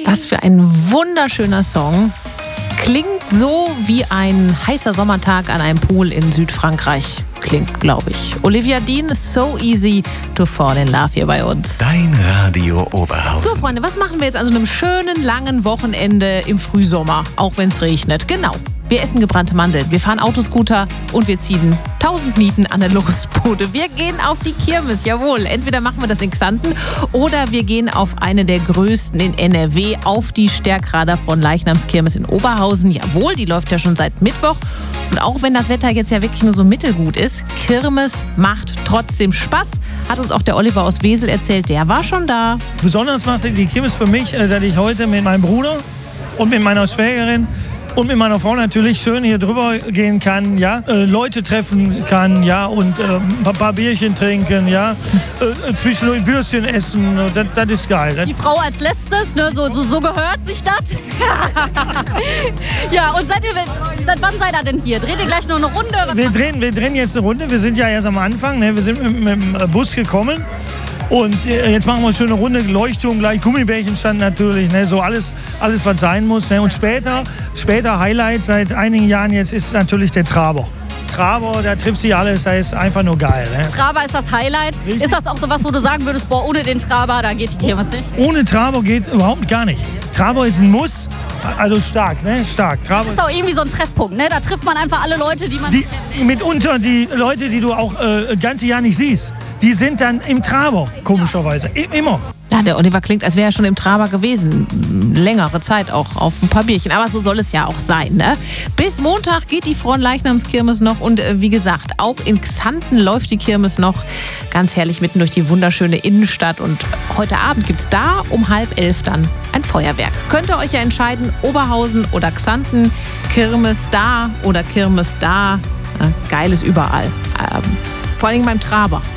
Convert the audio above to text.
Was für ein wunderschöner Song. Klingt so wie ein heißer Sommertag an einem Pool in Südfrankreich. Klingt, glaube ich. Olivia Dean, So Easy to Fall in Love hier bei uns. Dein Radio Oberhausen. So, Freunde, was machen wir jetzt an so einem schönen, langen Wochenende im Frühsommer, auch wenn es regnet? Genau. Wir essen gebrannte Mandeln, wir fahren Autoscooter und wir ziehen 1000 Nieten an der Losbude. Wir gehen auf die Kirmes, jawohl. Entweder machen wir das in Xanten oder wir gehen auf eine der größten in NRW, auf die Stärkrader von Leichnamskirmes in Oberhausen. Jawohl, die läuft ja schon seit Mittwoch. Und auch wenn das Wetter jetzt ja wirklich nur so mittelgut ist, Kirmes macht trotzdem Spaß. Hat uns auch der Oliver aus Wesel erzählt, der war schon da. Besonders macht die Kirmes für mich, dass ich heute mit meinem Bruder und mit meiner Schwägerin und mit meiner Frau natürlich schön hier drüber gehen kann, ja, Leute treffen kann, ja, und ein paar Bierchen trinken, ja, zwischendurch Würstchen essen, das ist geil. Die Frau als letztes, ne, so gehört sich das. Ja, und seit wann seid ihr denn hier? Dreht ihr gleich noch eine Runde? Wir drehen jetzt eine Runde, wir sind ja erst am Anfang, ne, wir sind mit dem Bus gekommen. Und jetzt machen wir eine schöne Runde, Leuchtturm, gleich Gummibärchen stand natürlich, ne, so alles was sein muss. Ne. Und später Highlight seit einigen Jahren jetzt ist natürlich der Traber. Traber, da trifft sich alles, da ist einfach nur geil. Ne. Traber ist das Highlight. Richtig. Ist das auch so was, wo du sagen würdest, boah, ohne den Traber, da geht die Kirmes nicht? Ohne Traber geht überhaupt gar nicht. Traber ist ein Muss, also stark, ne, stark. Traber Das ist auch irgendwie so ein Treffpunkt, ne? Da trifft man einfach alle Leute, die man kennt. mitunter die Leute, die du auch das ganze Jahr nicht siehst, die sind dann im Traber, komischerweise. Immer. Ja, der Oliver klingt, als wäre er schon im Traber gewesen. Längere Zeit auch auf ein paar Bierchen. Aber so soll es ja auch sein, ne? Bis Montag geht die Fronleichnamskirmes noch. Und wie gesagt, auch in Xanten läuft die Kirmes noch ganz herrlich mitten durch die wunderschöne Innenstadt. Und heute Abend gibt es da um 10:30 dann ein Feuerwerk. Könnt ihr euch ja entscheiden, Oberhausen oder Xanten, Kirmes da oder Kirmes da. Geiles überall. Vor allem beim Traber.